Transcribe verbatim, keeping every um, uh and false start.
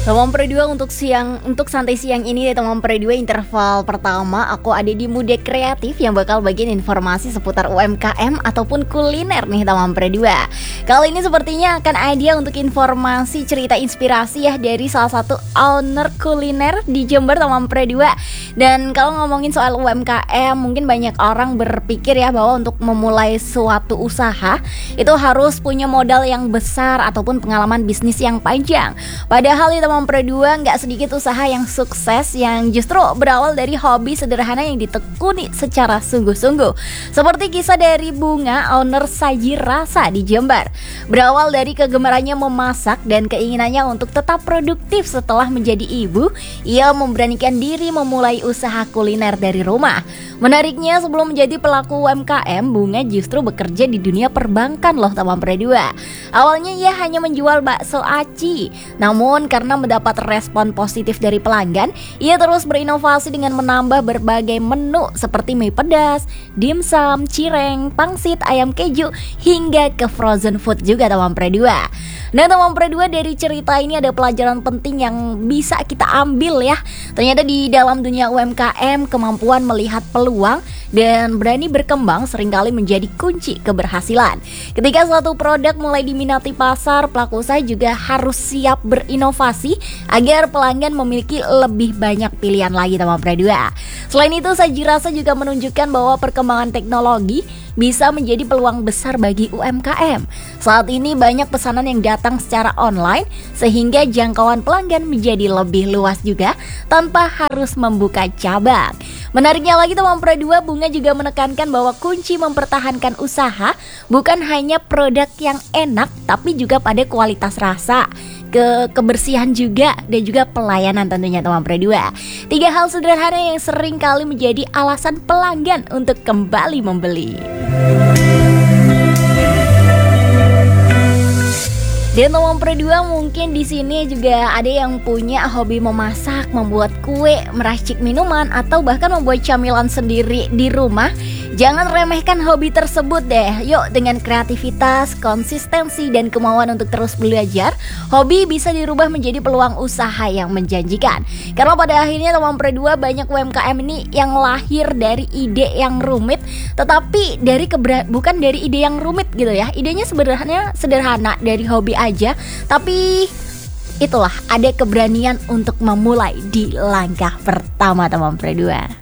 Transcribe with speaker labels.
Speaker 1: Teman Pre dua untuk siang untuk santai siang ini ya teman Pre dua interval pertama aku ada di Muda Kreatif yang bakal bagiin informasi seputar U M K M ataupun kuliner nih teman Pre dua. Kali ini sepertinya akan ada untuk informasi cerita inspirasi ya dari salah satu owner kuliner di Jember teman Pre dua. Dan kalau ngomongin soal U M K M mungkin banyak orang berpikir ya bahwa untuk memulai suatu usaha itu harus punya modal yang besar ataupun pengalaman bisnis yang panjang. Padahal ya teman Pre dua nggak sedikit usaha yang sukses yang justru berawal dari hobi sederhana yang ditekuni secara sungguh-sungguh. Seperti kisah dari Bunga, owner Saji Rasa di Jember. Berawal dari kegemarannya memasak dan keinginannya untuk tetap produktif setelah menjadi ibu, ia memberanikan diri memulai usaha kuliner dari rumah. Menariknya, sebelum menjadi pelaku U M K M, Bunga justru bekerja di dunia perbankan loh teman Pre dua. Awalnya ia hanya menjual bakso aci, namun karena mendapat respon positif dari pelanggan, ia terus berinovasi dengan menambah berbagai menu seperti mie pedas, dimsum, cireng, pangsit, ayam keju, hingga ke frozen food juga teman Pre dua. Nah teman Pre dua, dari cerita ini ada pelajaran penting yang bisa kita ambil ya. Ternyata di dalam dunia U M K M, kemampuan melihat peluang dan berani berkembang seringkali menjadi kunci keberhasilan. Ketika suatu produk mulai diminati pasar, pelaku usaha juga harus siap berinovasi agar pelanggan memiliki lebih banyak pilihan lagi teman Pre dua. Selain itu, Saji Rasa juga menunjukkan bahwa perkembangan teknologi bisa menjadi peluang besar bagi U M K M. Saat ini banyak pesanan yang datang secara online sehingga jangkauan pelanggan menjadi lebih luas juga tanpa harus membuka cabang. Menariknya lagi teman Pre dua, Bunga juga menekankan bahwa kunci mempertahankan usaha bukan hanya produk yang enak tapi juga pada kualitas rasa, ke kebersihan juga, dan juga pelayanan tentunya teman Pre dua. Tiga hal sederhana yang sering kali menjadi alasan pelanggan untuk kembali membeli. Dan teman Pre dua, mungkin di sini juga ada yang punya hobi memasak, membuat kue, meracik minuman, atau bahkan membuat camilan sendiri di rumah. Jangan remehkan hobi tersebut deh. Yuk, dengan kreativitas, konsistensi, dan kemauan untuk terus belajar, hobi bisa dirubah menjadi peluang usaha yang menjanjikan. Karena pada akhirnya teman Pre dua, banyak U M K M ini yang lahir dari ide yang rumit, tetapi dari kebera- bukan dari ide yang rumit gitu ya. Idenya sebenarnya sederhana, dari hobi aja, tapi itulah ada keberanian untuk memulai di langkah pertama teman Pre dua.